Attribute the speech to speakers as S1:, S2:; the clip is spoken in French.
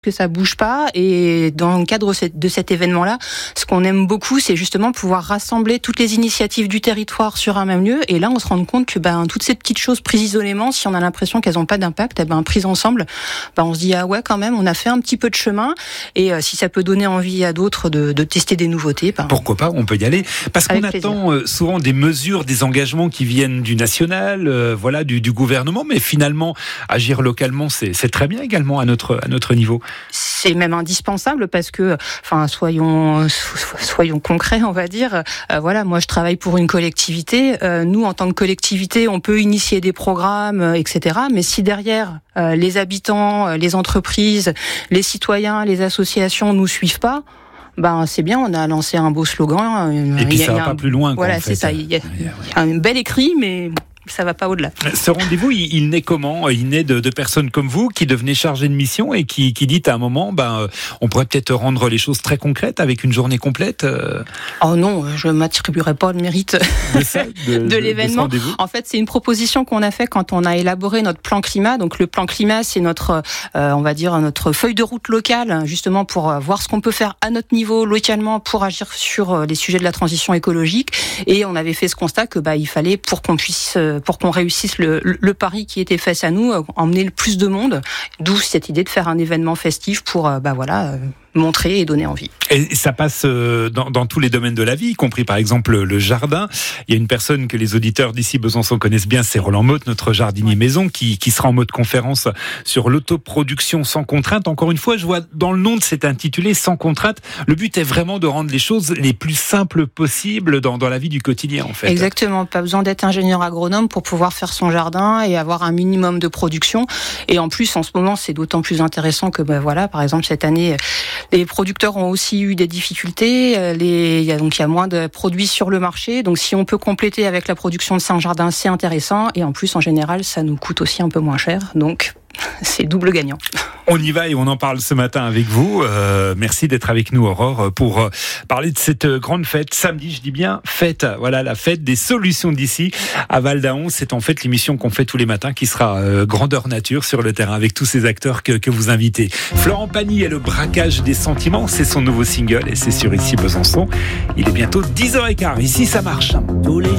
S1: que ça bouge pas. Et dans le cadre de cet événement-là, ce qu'on aime beaucoup, c'est justement pouvoir rassembler toutes les initiatives du territoire sur un même lieu. Et là, on se rend compte que toutes ces petites choses prises isolément, si on a l'impression qu'elles n'ont pas d'impact, prises ensemble, on se dit ah ouais, quand même, on a fait un petit peu de chemin. Et si ça peut donner envie à d'autres de tester des nouveautés,
S2: pourquoi pas, on peut y aller. Parce qu'on attend souvent des mesures, des engagements qui viennent du national, du gouvernement, mais finalement agir localement, c'est très bien également à notre niveau.
S1: C'est même indispensable parce que, soyons concrets, on va dire. Moi, je travaille pour une collectivité. Nous, en tant que collectivité, on peut initier des programmes, etc. Mais si derrière les habitants, les entreprises, les citoyens, les associations nous suivent pas, c'est bien. On a lancé un beau slogan.
S2: Et puis ça va pas plus loin.
S1: Voilà, c'est ça. Il y a un bel écrit, mais ça va pas au-delà.
S2: Ce rendez-vous, il naît comment ? Il naît de personnes comme vous qui devenez chargées de mission et qui dites à un moment, on pourrait peut-être rendre les choses très concrètes avec une journée complète.
S1: Oh non, je m'attribuerai pas le mérite de l'événement. En fait, c'est une proposition qu'on a fait quand on a élaboré notre plan climat. Donc le plan climat, c'est notre, notre feuille de route locale, justement pour voir ce qu'on peut faire à notre niveau localement pour agir sur les sujets de la transition écologique. Et on avait fait ce constat que il fallait pour qu'on réussisse le pari qui était face à nous, emmener le plus de monde, d'où cette idée de faire un événement festif pour montrer et donner envie.
S2: Et ça passe dans tous les domaines de la vie, y compris par exemple le jardin. Il y a une personne que les auditeurs d'ici Besançon connaissent bien, c'est Roland Motte, notre jardinier maison, qui sera en mode conférence sur l'autoproduction sans contrainte. Encore une fois, je vois dans le nom de cet intitulé sans contrainte. Le but est vraiment de rendre les choses les plus simples possibles dans la vie du quotidien, en fait.
S1: Exactement. Pas besoin d'être ingénieur agronome pour pouvoir faire son jardin et avoir un minimum de production. Et en plus, en ce moment, c'est d'autant plus intéressant que, par exemple, cette année, les producteurs ont aussi eu des difficultés. Il y a moins de produits sur le marché. Donc, si on peut compléter avec la production de Saint-Jardin, c'est intéressant. Et en plus, en général, ça nous coûte aussi un peu moins cher. Donc, c'est double gagnant.
S2: On y va et on en parle ce matin avec vous. Merci d'être avec nous, Aurore, pour parler de cette grande fête. Samedi, je dis bien fête. Voilà, la fête des solutions d'ici à Val-d'Aon. C'est en fait l'émission qu'on fait tous les matins qui sera grandeur nature sur le terrain avec tous ces acteurs que vous invitez. Florent Pagny et le braquage des sentiments, c'est son nouveau single et c'est sur Ici Besançon. Il est bientôt 10h15. Ici, ça marche.
S3: Tous les